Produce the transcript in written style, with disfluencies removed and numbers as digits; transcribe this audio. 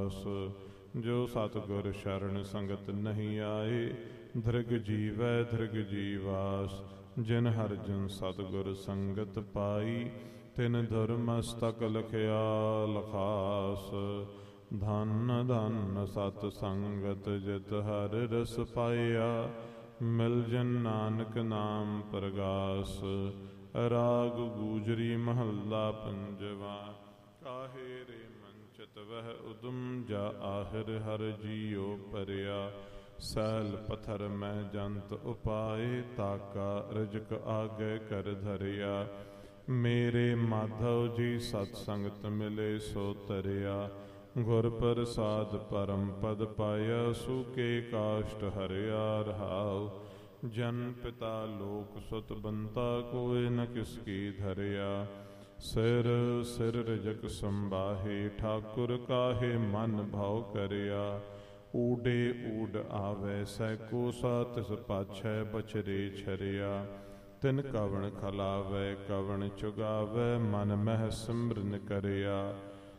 ਜੋ ਸਤਿਗੁਰ ਸ਼ਰਨ ਸੰਗਤ ਨਹੀਂ ਆਏ, ਧ੍ਰਿਗ ਜੀਵੈ ਧ੍ਰਿਗ ਜੀਵਾਸ। ਜਿਨ ਹਰਿ ਜਨ ਸਤਿਗੁਰ ਸੰਗਤ ਪਾਈ, ਤਿਨ ਧੁਰ ਮਸਤਕ ਲਖਿਆ ਲਖਾਸ। ਧੰਨ ਧੰਨ ਸਤ ਸੰਗਤ ਜਿਤ ਹਰਿ ਰਸ ਪਾਇਆ, ਮਿਲ ਜਨ ਨਾਨਕ ਨਾਮ ਪ੍ਰਗਾਸ। ਰਾਗ ਗੂਜਰੀ ਮਹੱਲਾ ਪੰਜਵਾ। ਕਾਹੇ ਰੇ ਮੰਚਤ ਵਹਿ ਉਦਮ, ਜਾ ਆਹਿਰ ਹਰ ਜੀਉ ਭਰਿਆ। ਸੈਲ ਪਥਰ ਮੈਂ ਜੰਤ ਉਪਾਏ, ਤਾਕਾ ਰਜਕ ਆਗੇ ਕਰ ਧਰਿਆ। ਮੇਰੇ ਮਾਧਵ ਜੀ ਸਤ ਸੰਗਤ ਮਿਲੇ ਸੋ ਤਰਿਆ, ਗੁਰ ਪ੍ਰਸਾਦ ਪਰਮ ਪਦ ਪਾਇਆ। ਸੂਕੇ ਕਾਸ਼ਟ ਹਰਿਆ ਰਹਾਉ, ਜਨ ਪਿਤਾ ਲੋਕ ਸੁਤ ਬੰਤਾ, ਕੋਇ ਨ ਕਿਸ ਕੀ ਧਰਿਆ। ਸਿਰ ਸਿਰ ਰਜਕ ਸੰਬਾਹੇ, ਠਾਕੁਰ ਕਾਹੇ ਮਨ ਭਾਉ ਕਰਿਆ। ਊਡੇ ਊਡ ਆਵੈ ਸੈਕੋ ਸਾ, ਤਿਸ ਪਾਛੈ ਬਛਰੇ ਛਰਿਆ। ਤਿਨ ਕਵਣ ਖਲਾਵੈ ਕਵਣ ਚੁਗਾਵੈ, ਮਨ ਮਹਿ ਸਿਮਰਨ ਕਰਿਆ।